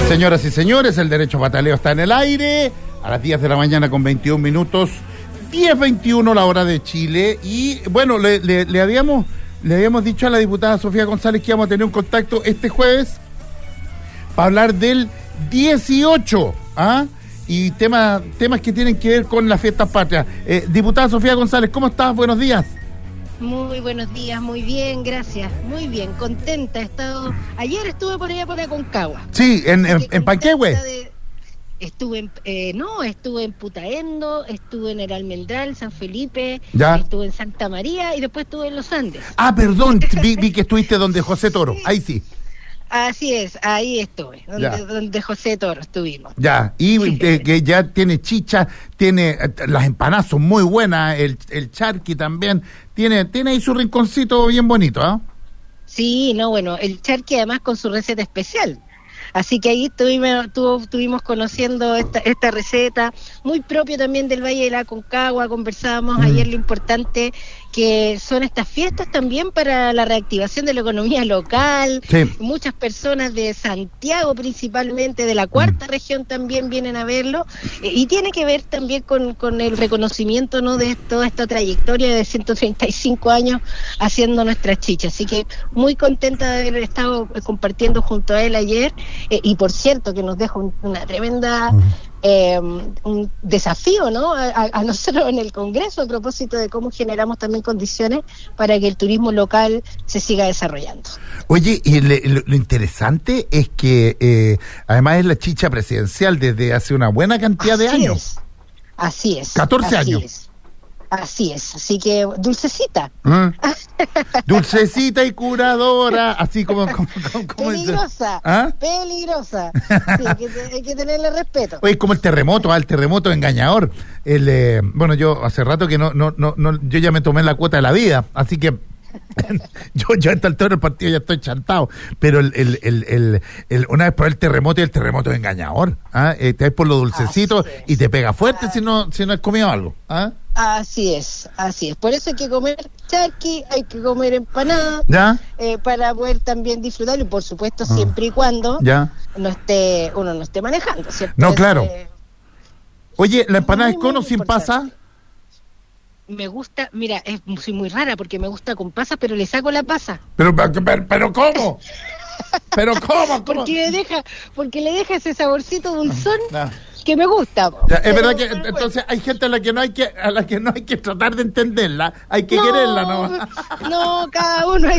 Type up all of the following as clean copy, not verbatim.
Señoras y señores, el Derecho Pataleo está en el aire a las 10 de la mañana con 21 minutos, 10:21 la hora de Chile. Y bueno, le habíamos dicho a la diputada Sofía González que íbamos a tener un contacto este jueves para hablar del 18, y temas que tienen que ver con las fiestas patrias. Diputada Sofía González, ¿cómo estás? Buenos días. Muy buenos días, muy bien, gracias, muy bien, contenta he estado. Ayer estuve por allá por Aconcagua. Sí, en Panquehue. Estuve en Putaendo, estuve en el Almendral, San Felipe, ya. Estuve en Santa María y después estuve en Los Andes. Ah, perdón, vi que estuviste donde José Toro, sí. Ahí sí. Así es, ahí estuve, donde José Toro estuvimos. Ya, y que ya tiene chicha, tiene las empanadas son muy buenas, el charqui también, tiene ahí su rinconcito bien bonito, ¿ah? Sí, no, bueno, el charqui además con su receta especial. Así que ahí estuvimos conociendo esta receta, muy propio también del Valle de la Aconcagua. Conversábamos ayer lo importante que son estas fiestas también para la reactivación de la economía local. Sí. Muchas personas de Santiago principalmente, de la cuarta región también vienen a verlo, y tiene que ver también con el reconocimiento, ¿no?, de toda esta trayectoria de 135 años haciendo nuestras chichas. Así que muy contenta de haber estado compartiendo junto a él ayer, y por cierto que nos deja una tremenda un desafío, ¿no?, a nosotros en el Congreso, a propósito de cómo generamos también condiciones para que el turismo local se siga desarrollando. Oye, y lo interesante es que además es la chicha presidencial desde hace una buena cantidad de años. Así es. 14 años. Así es, así que dulcecita. Dulcecita y curadora, así como peligrosa, peligrosa. Sí, hay que tenerle respeto. Oye, como el terremoto engañador. Bueno, yo hace rato que no, yo ya me tomé la cuota de la vida, así que yo a esta altura del partido ya estoy chantado, pero una vez por el terremoto, y el terremoto es engañador, te vas por los dulcecitos y te pega fuerte si no has comido algo. Así es. Por eso hay que comer charqui, hay que comer empanadas, para poder también disfrutarlo, y por supuesto siempre y cuando uno no esté manejando, ¿cierto? No, claro. Oye, ¿la empanada es con o sin pasa? Me gusta, mira, soy muy rara porque me gusta con pasas, pero le saco la pasa. ¿Pero cómo? ¿Pero cómo? Porque le deja ese saborcito dulzón que me gusta. Ya, es verdad que entonces hay gente a la que no hay que tratar de entenderla, hay que quererla, ¿no? No, cada uno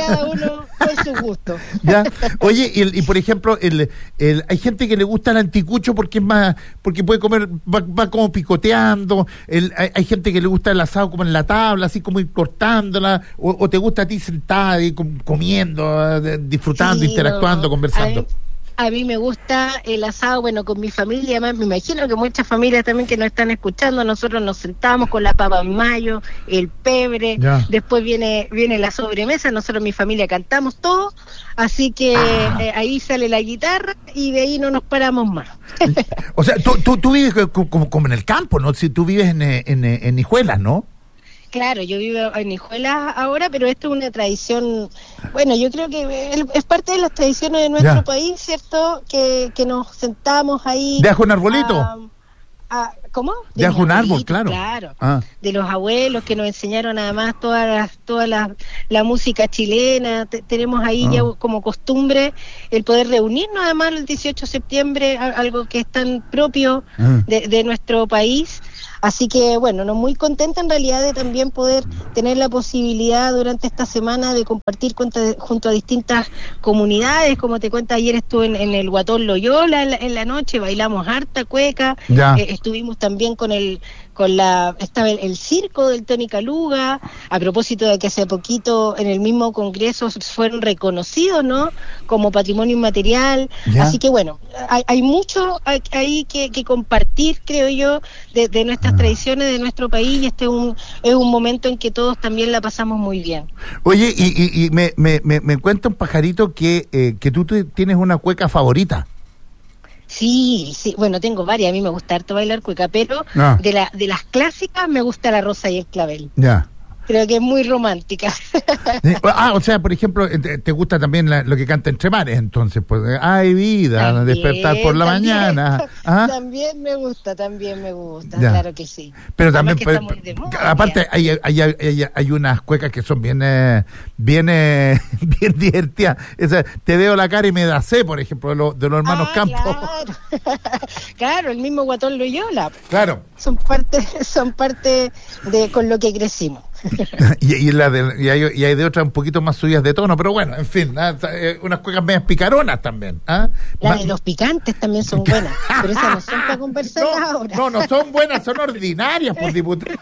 con su gusto. Ya. Oye, y por ejemplo, hay gente que le gusta el anticucho porque es más, porque puede comer, va como picoteando. Hay gente que le gusta el asado como en la tabla, así como ir cortándola, o te gusta a ti sentada y comiendo, disfrutando, interactuando, conversando. A mí me gusta el asado, bueno, con mi familia, además me imagino que muchas familias también que nos están escuchando, nosotros nos sentamos con la papa en mayo, el pebre, después viene la sobremesa, nosotros mi familia cantamos todo, así que ahí sale la guitarra y de ahí no nos paramos más. O sea, tú vives como en el campo, ¿no? Si tú vives en Hijuelas, ¿no? Claro, yo vivo en Hijuelas ahora, pero esto es una tradición, bueno, yo creo que es parte de las tradiciones de nuestro país, ¿cierto? Que nos sentamos ahí. ¿Deja un arbolito? ¿Cómo? Deja un árbol, claro. De los abuelos que nos enseñaron además toda la música chilena. Tenemos ahí ya como costumbre el poder reunirnos además el 18 de septiembre, algo que es tan propio de nuestro país. Así que, bueno, muy contenta en realidad de también poder tener la posibilidad durante esta semana de compartir junto a distintas comunidades. Como te cuento, ayer estuve en el Guatón Loyola en la noche, bailamos harta cueca, estuvimos también estaba el circo del Tony Caluga, a propósito de que hace poquito en el mismo congreso fueron reconocidos, ¿no?, como patrimonio inmaterial. Así que bueno, hay mucho ahí que compartir, creo yo, de nuestras tradiciones de nuestro país, y este es un momento en que todos también la pasamos muy bien. Oye, y me cuenta un pajarito que tú tienes una cueca favorita. Sí, bueno, tengo varias, a mí me gusta harto bailar cueca, pero de las clásicas me gusta la rosa y el clavel. Ya. Creo que es muy romántica. O sea, por ejemplo, te gusta también lo que canta Entre Mares, entonces, pues, hay vida, También, despertar por la mañana. ¿Ah? También me gusta, Ya. claro que sí. Pero Además también, que está muy de moda, aparte, hay unas cuecas que son bien divertidas. Te veo la cara y me da sed, por ejemplo, de los hermanos Campos. Claro. Claro, el mismo Guatón Loyola. Claro. Son parte de con lo que crecimos. y hay de otras un poquito más subidas de tono, pero bueno, en fin, unas cuecas medias picaronas también. Las de los picantes también son buenas, pero esas no son para conversar ahora. No son buenas, son ordinarias, por diputado.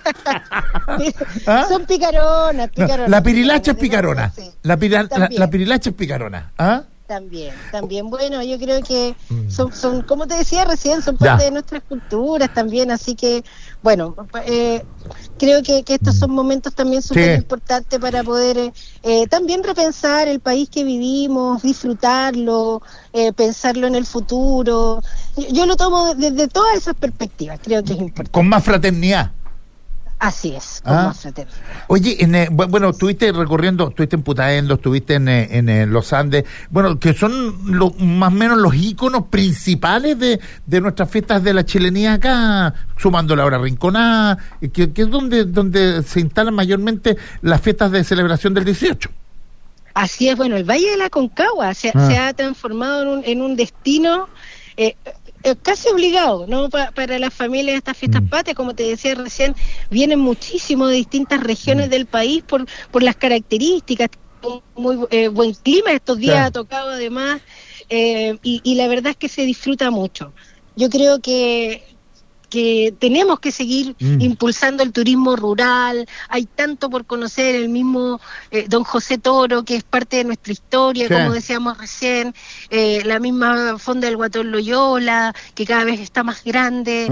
Son picaronas. La pirilacha es picarona. Sí. La pirilacha es picarona. También, bueno, yo creo que son, como te decía recién, son parte de nuestras culturas también, así que, bueno, creo que estos son momentos también súper importantes para poder también repensar el país que vivimos, disfrutarlo, pensarlo en el futuro. Yo lo tomo desde todas esas perspectivas, creo que es importante. Con más fraternidad. Así es, con más fraternidad. Oye, bueno, estuviste recorriendo, estuviste en Putaendo, estuviste en los Andes, bueno, que son más o menos los íconos principales de nuestras fiestas de la chilenía acá, sumando la hora Rinconada, que es donde se instalan mayormente las fiestas de celebración del 18. Así es, bueno, el Valle de la Concagua se ha transformado en un destino casi obligado, ¿no? Para las familias de estas fiestas patrias, como te decía recién, vienen muchísimo de distintas regiones del país por las características, muy buen clima, estos días ha tocado además, y la verdad es que se disfruta mucho. Yo creo que tenemos que seguir impulsando el turismo rural, hay tanto por conocer, el mismo don José Toro, que es parte de nuestra historia, como decíamos recién, la misma fonda del Guatón Loyola, que cada vez está más grande,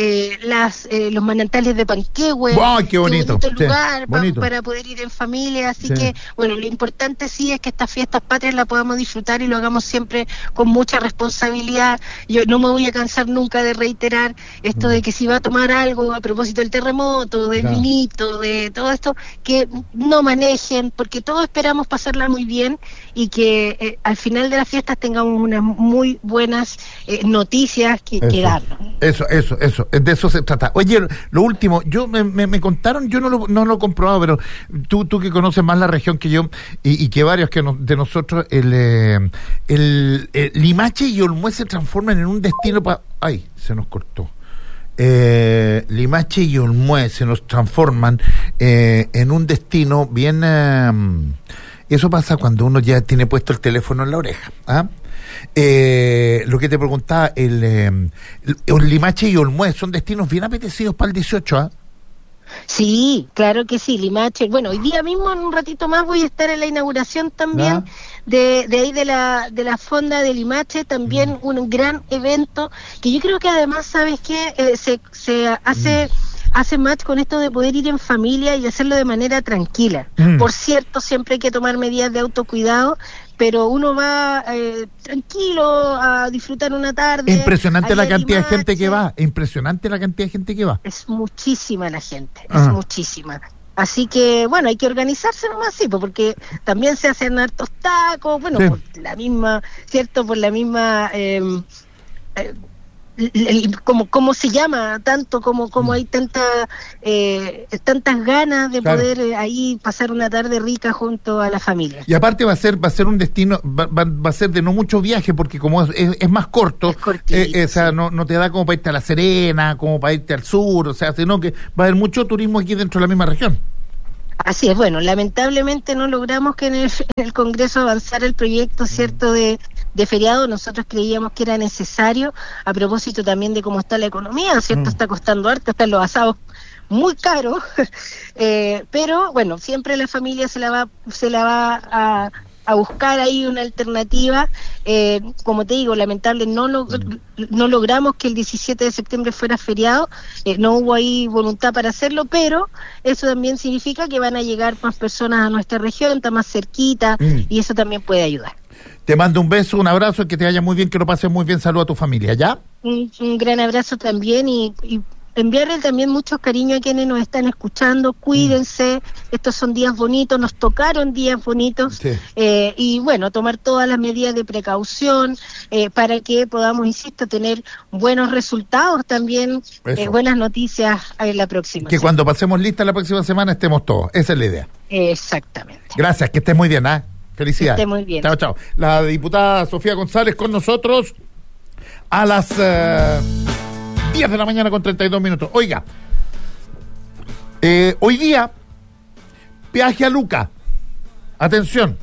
los manantiales de Panquehue, qué bonito lugar bonito. Para poder ir en familia, así que, bueno, lo importante sí es que estas fiestas patrias las podamos disfrutar y lo hagamos siempre con mucha responsabilidad. Yo no me voy a cansar nunca de reiterar esto de que si va a tomar algo a propósito del terremoto, del vinito, de todo esto, que no manejen, porque todos esperamos pasarla muy bien y que al final de las fiestas tengamos unas muy buenas noticias que darnos. Eso, de eso se trata. Oye, lo último, yo me contaron, yo no lo he comprobado, pero tú que conoces más la región que yo y que varios de nosotros, el Limache y Olmué se transforman en un destino ¡ay! Se nos cortó. Limache y Olmué se nos transforman en un destino bien... eso pasa cuando uno ya tiene puesto el teléfono en la oreja. Lo que te preguntaba, el Limache y Olmué son destinos bien apetecidos para el 18, Sí, claro que sí, Limache. Bueno, hoy día mismo, en un ratito más, voy a estar en la inauguración también de ahí de la fonda de Limache, también un gran evento, que yo creo que además, ¿sabes qué? Se hace match con esto de poder ir en familia y hacerlo de manera tranquila. Por cierto, siempre hay que tomar medidas de autocuidado, pero uno va tranquilo a disfrutar una tarde. Impresionante la cantidad de gente que va, Es muchísima la gente, es muchísima. Así que, bueno, hay que organizarse nomás, sí, porque también se hacen hartos tacos, bueno, por la misma, ¿cierto? Por la misma... ¿Cómo se llama? Tanto como hay tantas ganas de poder ahí pasar una tarde rica junto a la familia. Y aparte va a ser un destino, va a ser de no mucho viaje, porque como es más corto, o sea, no te da como para irte a La Serena, como para irte al sur, o sea, sino que va a haber mucho turismo aquí dentro de la misma región. Así es, bueno, lamentablemente no logramos que en el Congreso avanzara el proyecto, ¿cierto?, de feriado. Nosotros creíamos que era necesario, a propósito también de cómo está la economía, ¿cierto? Está costando harto, están los asados muy caros, pero bueno, siempre la familia se la va a buscar ahí una alternativa. Como te digo, lamentable, no logramos que el 17 de septiembre fuera feriado, no hubo ahí voluntad para hacerlo, pero eso también significa que van a llegar más personas a nuestra región, está más cerquita, y eso también puede ayudar. Te mando un beso, un abrazo, que te vaya muy bien, que lo pases muy bien. Saludos a tu familia, ¿ya? Un gran abrazo también y enviarle también muchos cariños a quienes nos están escuchando. Cuídense, estos son días bonitos, nos tocaron días bonitos, Sí. Y bueno, tomar todas las medidas de precaución para que podamos, insisto, tener buenos resultados también, Eso. buenas noticias en la próxima Que semana. cuando pasemos lista la próxima semana estemos todos. Esa es la idea. Exactamente. Gracias, que estés muy bien, ¿ah? Felicidades. Que esté muy bien. Chao, chao. La diputada Sofía González con nosotros a las 10 de la mañana con 32 minutos. Oiga, hoy día, peaje a Luca. Atención.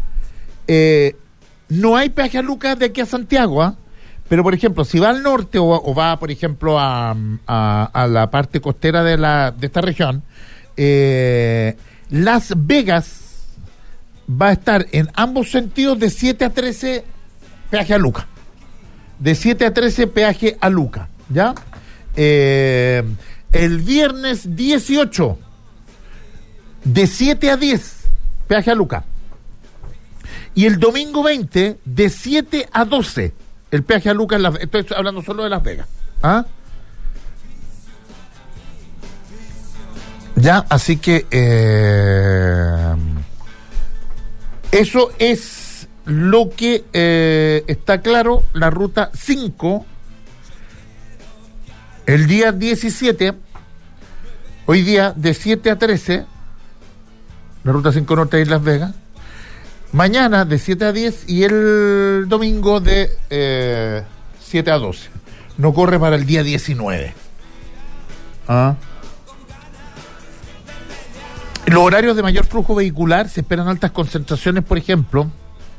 No hay peaje a Luca de aquí a Santiago, ¿ah? Pero, por ejemplo, si va al norte o va, por ejemplo, a la parte costera de esta región, Las Vegas va a estar en ambos sentidos de 7 a 13 peaje a Luca. De 7 a 13 peaje a Luca, ¿ya? El viernes 18, de 7 a 10, peaje a Luca. Y el domingo 20, de 7 a 12, el peaje a Luca, estoy hablando solo de Las Vegas. ¿Ah? Ya, así que eso es lo que está claro. La ruta 5, el día 17, hoy día de 7 a 13, la ruta 5 norte de Las Vegas. Mañana de 7 a 10 y el domingo de 7 a 12. No corre para el día 19. ¿Ah? En los horarios de mayor flujo vehicular se esperan altas concentraciones, por ejemplo,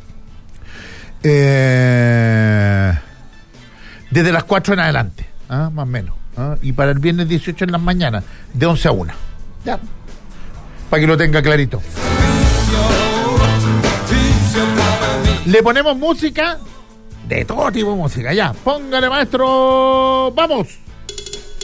desde las 4 en adelante, más o menos. Y para el viernes 18 en las mañanas, de 11 a 1. Ya. Para que lo tenga clarito. Le ponemos música, de todo tipo de música. Ya, póngale, maestro. ¡Vamos!